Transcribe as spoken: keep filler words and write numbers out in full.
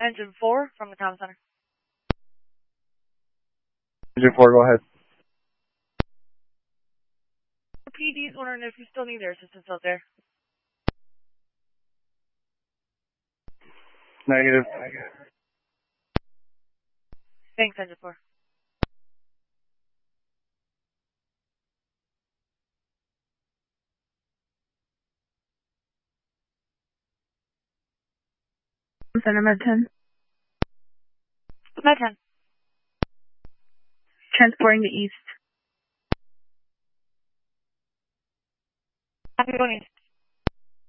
Engine four from the comm center. Engine four, go ahead. P D's wondering if you still need their assistance out there. Negative. Thanks, Engine four. Center Med ten. Med ten. Transporting to East. Happy going east.